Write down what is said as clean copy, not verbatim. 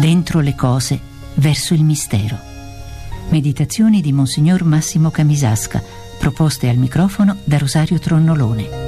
Dentro le cose, verso il mistero. Meditazioni di Monsignor Massimo Camisasca, proposte al microfono da Rosario Tronnolone.